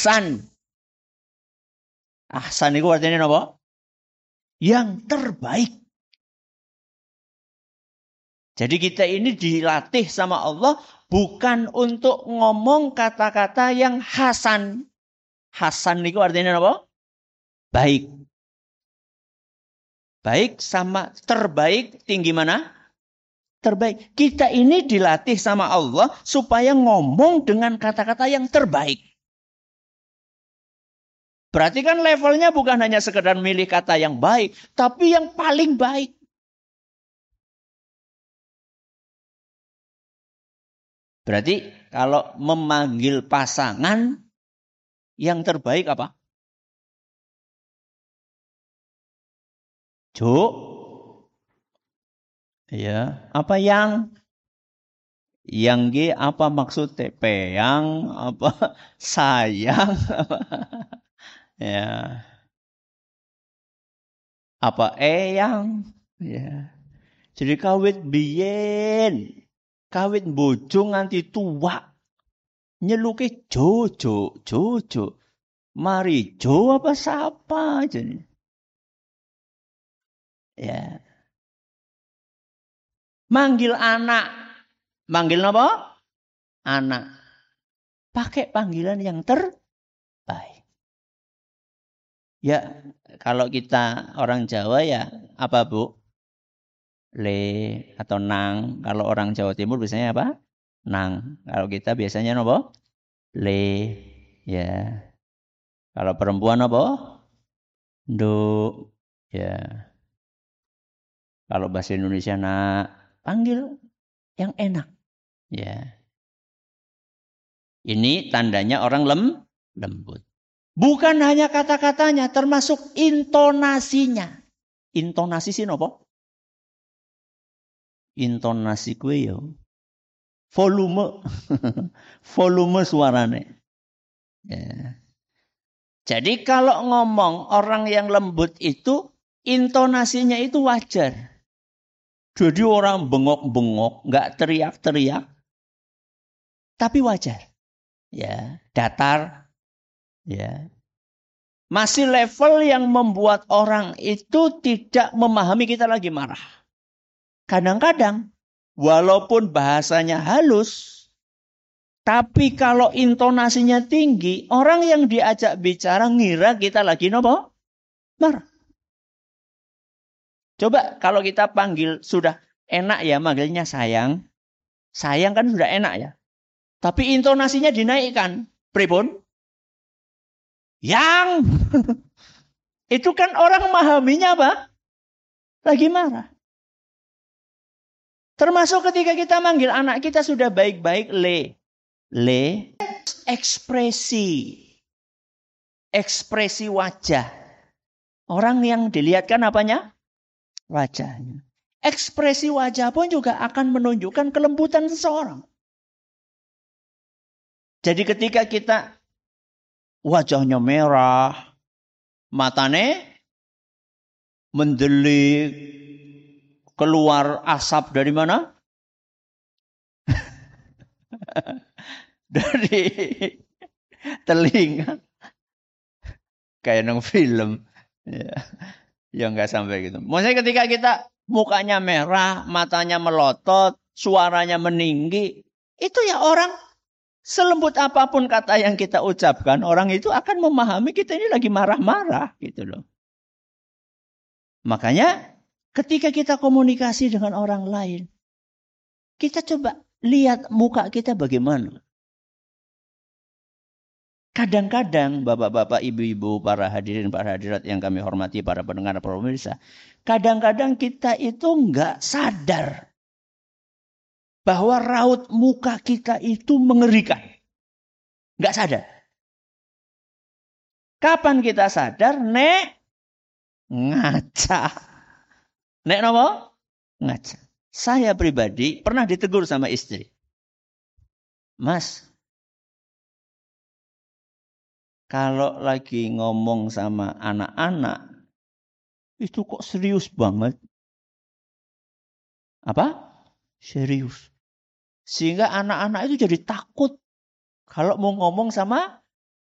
ahsan. Ahsan itu artinya apa? Yang terbaik. Jadi kita ini dilatih sama Allah bukan untuk ngomong kata-kata yang hasan. Hasan itu artinya apa? Baik. Baik sama terbaik tinggi mana? Terbaik. Kita ini dilatih sama Allah supaya ngomong dengan kata-kata yang terbaik. Berarti kan levelnya bukan hanya sekedar milih kata yang baik, tapi yang paling baik. Berarti kalau memanggil pasangan, yang terbaik apa? Jo. Ya, apa yang? Yang G apa maksudnya? Peyang, apa sayang, apa? Ya. Apa eyang? Ya. Jadi kawit biyen, kawit bojo nganti tua. Nyeluke Jojo, Jojo. Mari Jo apa siapa jadi. Ya. Manggil anak. Manggil apa? Anak. Pakai panggilan yang terbaik. Ya, kalau kita orang Jawa ya apa Bu? Le atau nang. Kalau orang Jawa Timur biasanya apa? Nang. Kalau kita biasanya apa? Le. Ya. Kalau perempuan apa? Nduk. Ya. Kalau bahasa Indonesia nak, panggil yang enak. Ya. Ini tandanya orang lembut. Bukan hanya kata-katanya, termasuk intonasinya. Intonasi sih apa? Intonasi kue ya. Volume. Volume suaranya. Ya. Jadi kalau ngomong orang yang lembut itu, intonasinya itu wajar. Jadi orang bengok-bengok, nggak teriak-teriak, tapi wajar. Ya, datar. Ya. Masih level yang membuat orang itu tidak memahami kita lagi marah. Kadang-kadang, walaupun bahasanya halus, tapi kalau intonasinya tinggi, orang yang diajak bicara ngira kita lagi nopo? Marah. Coba kalau kita panggil sudah enak ya manggilnya sayang. Sayang kan sudah enak ya. Tapi intonasinya dinaikkan. Pripun? Yang. Itu kan orang memahaminya apa? Lagi marah. Termasuk ketika kita manggil anak kita sudah baik-baik. Le. Ekspresi. Ekspresi wajah. Orang yang dilihatkan apanya? Wajahnya. Ekspresi wajah pun juga akan menunjukkan kelembutan seseorang. Jadi ketika kita wajahnya merah, matanya mendelik, keluar asap dari mana? Dari telinga. Kayak nang film. Ya nggak sampai gitu. Maksudnya ketika kita mukanya merah, matanya melotot, suaranya meninggi, itu ya orang selembut apapun kata yang kita ucapkan, orang itu akan memahami kita ini lagi marah-marah gitu loh. Makanya ketika kita komunikasi dengan orang lain, kita coba lihat muka kita bagaimana. Kadang-kadang bapak-bapak, ibu-ibu, para hadirin, para hadirat yang kami hormati, para pendengar, para pemirsa. Kadang-kadang kita itu nggak sadar bahwa raut muka kita itu mengerikan. Nggak sadar. Kapan kita sadar? Nek ngaca. Nek apa? Ngaca. Saya pribadi pernah ditegur sama istri. Mas, kalau lagi ngomong sama anak-anak, itu kok serius banget. Apa? Serius. Sehingga anak-anak itu jadi takut kalau mau ngomong sama